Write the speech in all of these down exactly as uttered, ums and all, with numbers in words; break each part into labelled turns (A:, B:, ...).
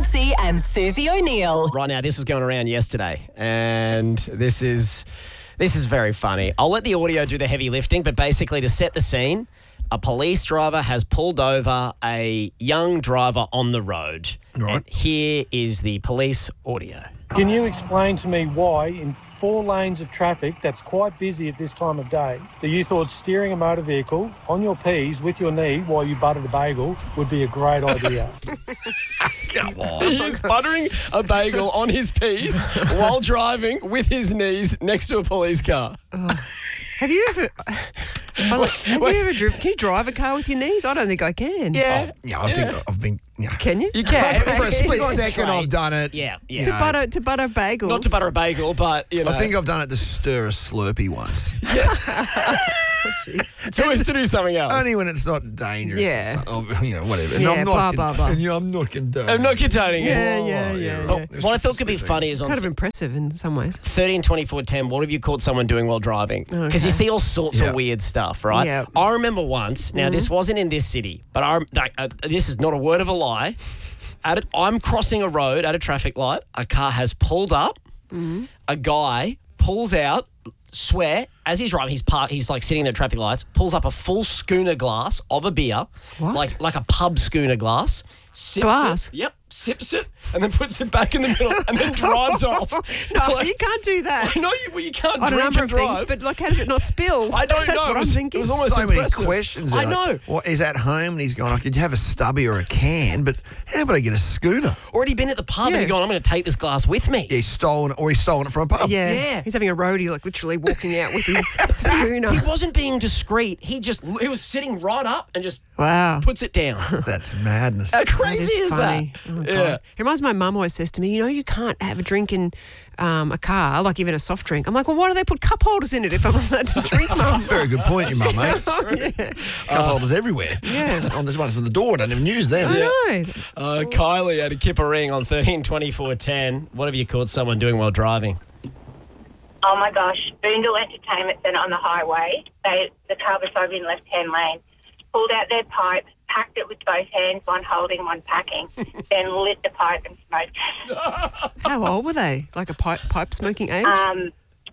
A: Mansey and Susie O'Neill.
B: Right now, this was going around yesterday, and this is this is very funny. I'll let the audio do the heavy lifting, but basically to set the scene, a police driver has pulled over a young driver on the road.
C: Right.
B: And here is the police audio.
D: Can you explain to me why in four lanes of traffic that's quite busy at this time of day that you thought steering a motor vehicle on your P's with your knee while you buttered a bagel would be a great idea?
C: Come on.
B: He's buttering a bagel on his piece while driving with his knees next to a police car.
E: Have you ever... I'm like, have
B: wait.
E: you ever driven? Can you drive a car with your knees? I don't think I can.
B: Yeah.
C: Oh, yeah, I think I've been... Yeah.
E: Can you?
B: You can.
C: For a split
B: Going
C: second,
B: straight.
C: I've done it.
B: Yeah, yeah.
C: You
E: To
C: know,
E: butter to butter bagels.
B: Not to butter a bagel, but, you know.
C: I think I've done it to stir a Slurpee once.
B: to, is to do something else.
C: Only when it's not dangerous.
E: Yeah.
C: Or, some- or, you know, whatever. And
E: Yeah,
C: I'm not
E: blah,
C: con-
E: blah, blah.
C: And, you know, I'm not condoning.
B: I'm not condoning it.
E: Yeah,
C: Oh,
E: yeah, yeah.
C: right.
B: But
C: It's
B: what I
C: just
B: thought
C: a
B: could be
C: split
B: funny is on
E: Kind of impressive in some ways.
B: thirteen twenty-four ten, what have you caught someone doing while driving? Because you
E: Okay.
B: see all sorts
C: Yeah.
B: of weird stuff, right?
E: Yeah.
B: I remember once, now this wasn't in this city, but I, like, uh, this is not a word of a lie. At a, I'm crossing a road at a traffic light. A car has pulled up. A guy pulls out, swear, as he's driving, he's parked, he's like sitting there at traffic lights, pulls up a full schooner glass of a beer,
E: What?
B: like like a pub schooner glass. Sips
E: Glass?
B: It, yep, sips it, and then puts it back in the middle, and then drives off.
E: No,
B: Like-
E: you can't do that.
B: I know you, well, you can't
E: On a
B: drink
E: number
B: and
E: of
B: drive.
E: things, but like, how does it not spill?
B: I don't
E: That's
B: know.
E: what
B: It
E: I'm
B: was-
E: thinking.
B: it was almost
C: so many
B: impressive.
C: questions.
B: I
C: Like,
B: know.
C: What is at home and he's going, I could have a stubby or a can, but how about I get a schooner?
B: Already been at the pub
E: Yeah.
B: and you're going, I'm going to take this glass with me.
C: Yeah, he's stolen it, or he's stolen it from a pub.
E: Yeah.
B: Yeah.
E: He's having a roadie, like literally walking out with his schooner.
B: He wasn't being discreet. He just he was sitting right up and just
E: Wow.
B: puts it down.
C: That's madness.
B: How
E: That
B: crazy is,
E: funny.
B: that?
E: Oh, God.
B: Yeah.
E: It reminds me, my mum always says to me, you know, you can't have a drink in um, a car, like even a soft drink. I'm like, well, why do they put cup holders in it if I'm allowed to drink, mum?
C: Very good point, your mum makes.
E: yeah.
C: Cup holders everywhere.
E: Yeah.
C: On this one's on the door. I don't even use them.
E: I know.
B: Uh, Kylie at a Kipper Ring on thirteen twenty-four ten. What have you caught someone doing while driving?
F: Oh my gosh, Boondall Entertainment Centre on the highway. They the car was over in left-hand lane. Pulled out their pipe, packed it with both hands, one holding, one packing, then lit the pipe and smoked.
E: How old were they? Like a pipe, pipe smoking age?
F: Um,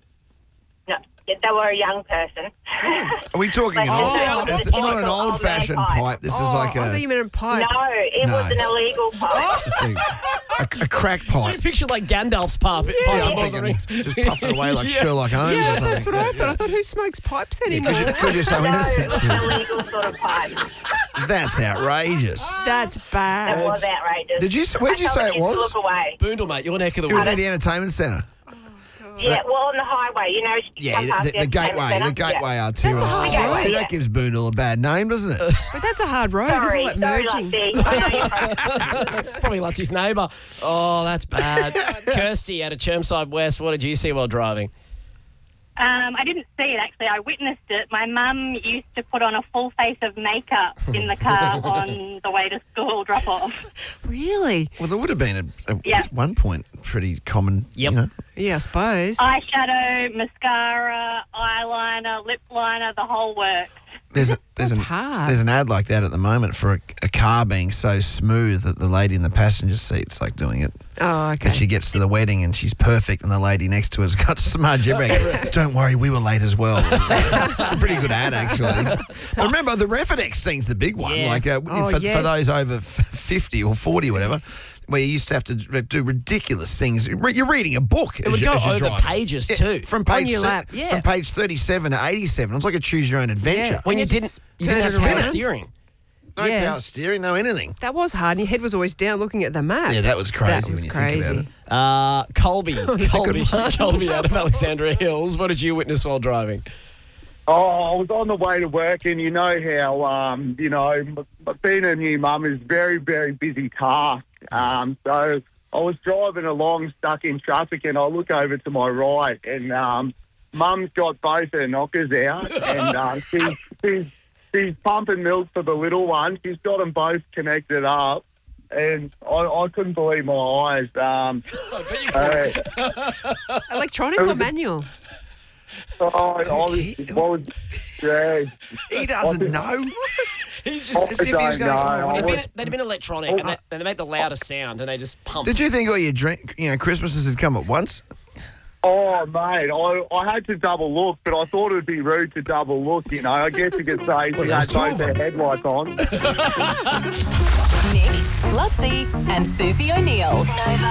F: no, they were a young person.
C: Are we talking an
F: Oh,
C: old?
F: that's
C: Is it not an
F: typical old
C: old-fashioned
F: man pipe.
C: pipe? This
E: oh,
C: is like
E: I thought
C: a,
E: you meant a pipe.
F: No, it
C: No.
F: was an illegal pipe.
C: it's a, a, a crack pipe.
B: I pictured like Gandalf's pop.
C: Yeah, I'm thinking just puff it away like
B: Yeah.
C: Sherlock Holmes or
E: Yeah,
C: something.
E: that's what I thought. I thought, who smokes pipes anymore?
C: Because you're so
F: No, it
C: innocent.
F: was an
C: Susan.
F: illegal sort of pipe.
C: That's outrageous.
E: That's
F: It
E: bad.
F: was outrageous.
C: Did you? Where'd you
F: I
C: say
F: told
C: it
F: the kids to
C: was?
F: Look away.
B: Boondall, mate, your neck of the
C: It was
B: woods.
C: at the entertainment centre.
F: Yeah, well, on the highway, you know. you
C: Yeah,
F: come past
C: the, the
F: entertainment
C: gateway, the
F: centre.
C: gateway
F: Yeah.
C: arterial.
E: That's a hard
C: system.
E: road.
C: See,
F: Yeah.
C: that gives Boondall a bad name, doesn't it?
E: But that's a hard road. There's all
F: Sorry,
E: that
F: sorry,
E: merging.
F: Lottie. I know you're from-
B: Probably loves his neighbour. Oh, that's bad. Kirsty at a Chermside West, what did you see while driving?
G: Um, I didn't see it, actually. I witnessed it. My mum used to put on a full face of makeup in the car on the way to school drop-off.
E: Really?
C: Well, there would have been a, a
G: Yeah.
C: at one point pretty common.
B: Yep.
C: You know,
E: Yeah, I suppose.
G: Eyeshadow, mascara, eyeliner, lip liner, the whole works.
C: there's a, there's
E: That's
C: an
E: hard.
C: there's an ad like that at the moment for a, a car being so smooth that the lady in the passenger seat's like doing it.
E: Oh, okay.
C: And she gets to the wedding and she's perfect, and the lady next to her's got smudge everywhere. Don't worry, we were late as well. It's a pretty good ad, actually. But remember, the Refinex thing's the big one.
B: Yeah.
C: Like uh,
E: Oh,
C: for,
E: yes.
C: for those over f- fifty or forty, or whatever, where you used to have to do ridiculous things. You're reading a book
B: It
C: as
B: would
C: you,
B: go
C: as you
B: over
C: drive.
B: pages
C: Yeah,
B: too.
C: From
E: On
C: page
E: your
C: thir-
E: lap.
B: Yeah.
C: from page thirty-seven to eighty-seven. It's like a choose your own adventure.
E: Yeah.
B: when you
E: And you
B: didn't,
E: just
B: you
E: turn
B: didn't
E: it
B: have power
E: around.
B: steering.
C: No
E: Yeah.
C: power steering, no anything.
E: That was hard. And your head was always down looking at the map.
C: Yeah, that was crazy
E: That was
C: when you think
E: crazy.
C: about it.
B: Uh, Colby,
E: he's a good
B: Colby, Colby out of Alexandria Hills. What did you witness while driving?
H: Oh, I was on the way to work, and you know how, um, you know, m- being a new mum is very, very busy task. Um, so I was driving along, stuck in traffic, and I look over to my right, and um, Mum's got both her knockers out, and uh, she's, she's she's pumping milk for the little one. She's got them both connected up, and I, I couldn't believe my eyes. Um, uh,
E: Electronic or manual?
H: I, I was, I was, yeah.
C: He doesn't know.
B: He's just.
C: As if he was
H: I don't
C: going,
H: know.
C: oh,
H: I
C: what
B: They'd
C: if
B: been,
C: it's-
B: they'd been electronic, and they, and they make the loudest sound, and they just pump.
C: Did you think all your drink, you know, Christmases had come at once?
H: Oh, mate, I, I had to double look, but I thought it would be rude to double look, you know. I guess you could say
C: Well,
H: she had
C: there's two
H: both
C: of
H: their
C: them.
H: headlights on.
A: Nick, Lutzi, and Susie O'Neill. Nova.